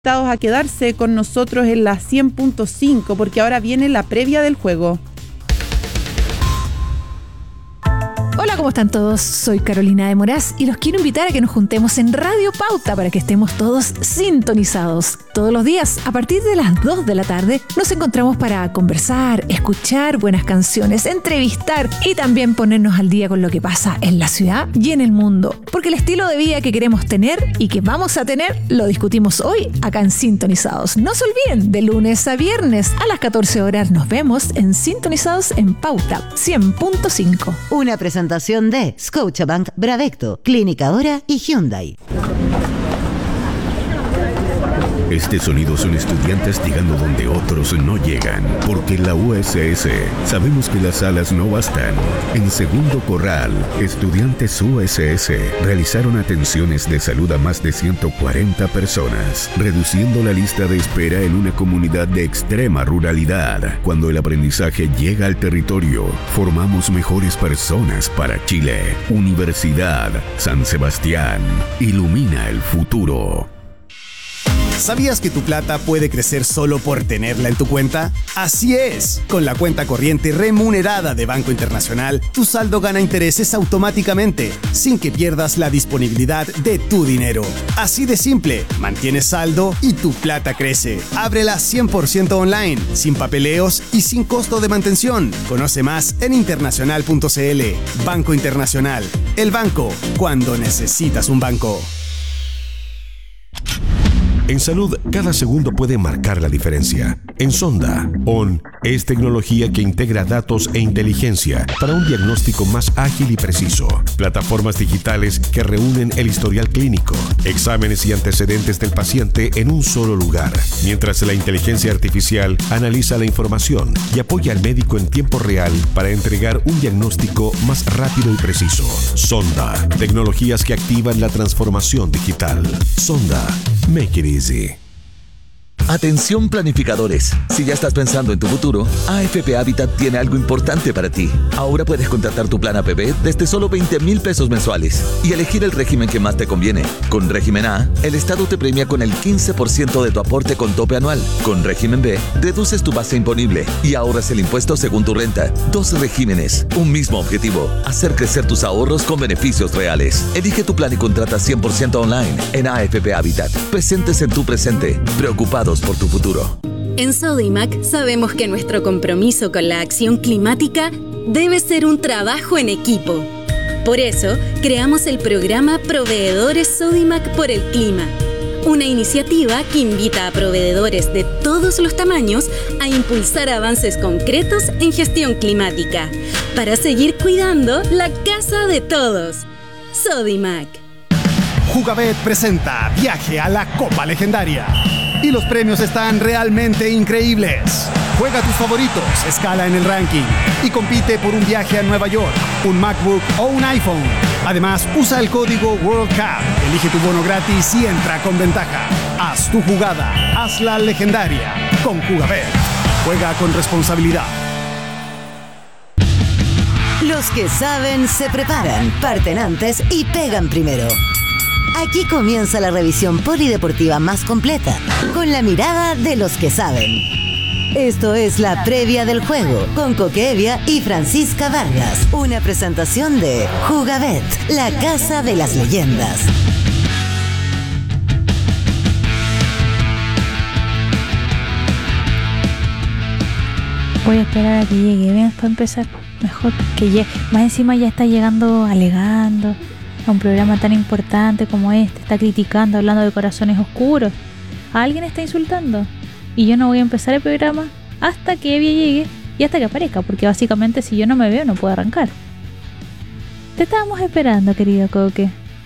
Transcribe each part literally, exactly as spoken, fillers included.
a quedarse con nosotros en la cien punto cinco porque ahora viene la previa del juego. Hola, ¿cómo están todos? Soy Carolina de Moraz y los quiero invitar a que nos juntemos en Radio Pauta para que estemos todos sintonizados. Todos los días, a partir de las dos de la tarde, nos encontramos para conversar, escuchar buenas canciones, entrevistar y también ponernos al día con lo que pasa en la ciudad y en el mundo. Porque el estilo de vida que queremos tener y que vamos a tener, lo discutimos hoy acá en Sintonizados. No se olviden, de lunes a viernes a las catorce horas nos vemos en Sintonizados en Pauta cien punto cinco. Una presentación de Scotiabank, Bravecto, Clínica Hora y Hyundai. Este sonido son estudiantes llegando donde otros no llegan, porque en la U S S sabemos que las salas no bastan. En Segundo Corral, estudiantes U S S realizaron atenciones de salud a más de ciento cuarenta personas, reduciendo la lista de espera en una comunidad de extrema ruralidad. Cuando el aprendizaje llega al territorio, formamos mejores personas para Chile. Universidad San Sebastián, ilumina el futuro. ¿Sabías que tu plata puede crecer solo por tenerla en tu cuenta? Así es. Con la cuenta corriente remunerada de Banco Internacional, tu saldo gana intereses automáticamente, sin que pierdas la disponibilidad de tu dinero. Así de simple, mantienes saldo y tu plata crece. Ábrela cien por ciento online, sin papeleos y sin costo de mantención. Conoce más en internacional punto c l. Banco Internacional, el banco cuando necesitas un banco. En salud, cada segundo puede marcar la diferencia. En Sonda, O N es tecnología que integra datos e inteligencia para un diagnóstico más ágil y preciso. Plataformas digitales que reúnen el historial clínico, exámenes y antecedentes del paciente en un solo lugar, mientras la inteligencia artificial analiza la información y apoya al médico en tiempo real para entregar un diagnóstico más rápido y preciso. Sonda, tecnologías que activan la transformación digital. Sonda, make it easy. Atención planificadores, si ya estás pensando en tu futuro, A F P Habitat tiene algo importante para ti. Ahora puedes contratar tu plan A P B desde solo veinte mil pesos mensuales y elegir el régimen que más te conviene. Con régimen A, el Estado te premia con el quince por ciento de tu aporte con tope anual. Con régimen B, reduces tu base imponible y ahorras el impuesto según tu renta. Dos regímenes, un mismo objetivo: hacer crecer tus ahorros con beneficios reales. Elige tu plan y contrata cien por ciento online en A F P Habitat. Presentes en tu presente, preocupados por tu futuro. En Sodimac sabemos que nuestro compromiso con la acción climática debe ser un trabajo en equipo. Por eso, creamos el programa Proveedores Sodimac por el Clima, una iniciativa que invita a proveedores de todos los tamaños a impulsar avances concretos en gestión climática para seguir cuidando la casa de todos. Sodimac. Jugabet presenta Viaje a la Copa Legendaria. Y los premios están realmente increíbles. Juega tus favoritos, escala en el ranking y compite por un viaje a Nueva York, un MacBook o un iPhone. Además, usa el código World Cup, elige tu bono gratis y entra con ventaja. Haz tu jugada, hazla legendaria con Jugabet. Juega con responsabilidad. Los que saben se preparan, parten antes y pegan primero. Aquí comienza la revisión polideportiva más completa, con la mirada de los que saben. Esto es la previa del juego, con Coque Evia y Francisca Vargas. Una presentación de Jugabet, la casa de las leyendas. Voy a esperar a que llegue, bien, para empezar. Mejor que llegue. Más encima ya está llegando alegando a un programa tan importante como este, está criticando, hablando de corazones oscuros. A alguien está insultando y yo no voy a empezar el programa hasta que Evia llegue y hasta que aparezca, porque básicamente si yo no me veo no puedo arrancar. Te estábamos esperando, querido Coque.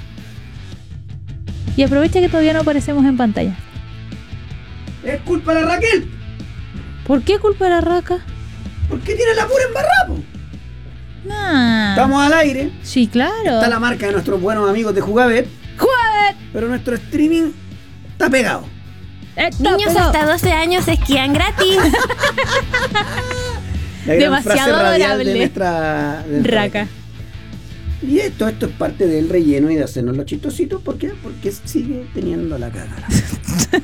Y aprovecha que todavía no aparecemos en pantalla. Es culpa de la Raquel. ¿Por qué culpa de la Raca? Porque tiene la pura embarrada. Nah. Estamos al aire. Sí, claro. Está la marca de nuestros buenos amigos de Jugabet. ¡Jugabet! Pero nuestro streaming está pegado. Está Niños pegado. Hasta doce años esquían gratis. La gran demasiado frase radial adorable. de nuestra de nuestra Raca. Raca. Y esto, esto es parte del relleno y de hacernos los chistositos. ¿Por qué? Porque sigue teniendo la cámara.